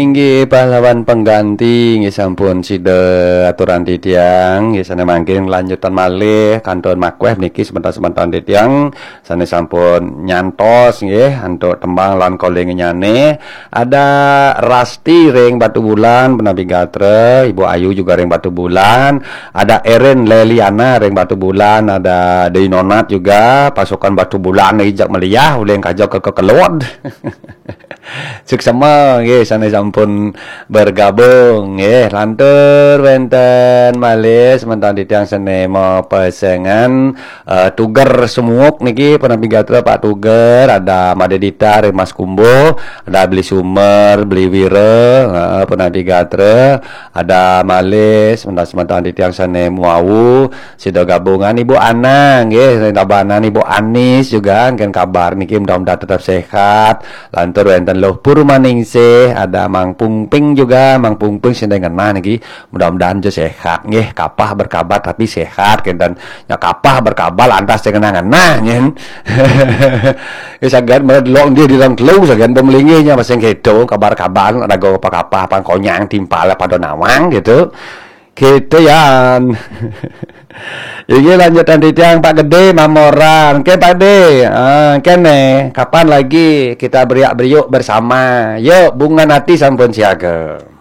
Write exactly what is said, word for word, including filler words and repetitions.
Inggih pahlawan pengganti nggih sampun sida aturan titiang nggih sana mangke lanjutan malih kanton makweh niki sebentar-sebentar titiang sana sampun nyantos nggih antuk tembang lan koling nyane ada Rasti ring Batu Bulan Penabi Gatre, Ibu Ayu juga ring Batu Bulan, ada Erin Leliana ring Batu Bulan, ada Dewi Nonat juga pasukan Batu Bulan ijak meliah uleng kajak ke kekelod. Suksema nggih sana sampun bergabung nggih lantur wenten malih sementara titiang sene mau pesengan uh, Tuger Sumuk niki Penabi Gatre Pak Tuger, ada Madedita ring Mas Kumbo, ada Beli Sumer, Beli Wire uh, Penabi Gatre, ada malih sementara-sementara titiang sene muau sida gabungan Ibu Ana nggih tabanan Ibu Anis juga kan kabar niki mudah-mudahan tetap sehat lantur wenten Loh Purmaningsih, ada Mang Pungping juga, Mang Pungping sing ngena niki mudah-mudahan jo sehat nggih, kapah berkabar tapi sehat dan nya kapah berkabar lantas sing ngena nyen. Wis agan medlong dia di dalam telu sagan pemelinginya masing kedo kabar-kabar ada go apa-apa pangkonyang timpal pada nawang gitu. Gitu ya. Ini lanjutan titiang Pak Gede Mamoran. Oke Pak Gede, ah, kene kapan lagi kita beriak beriuk bersama? Yuk bunga nati sampun siaga.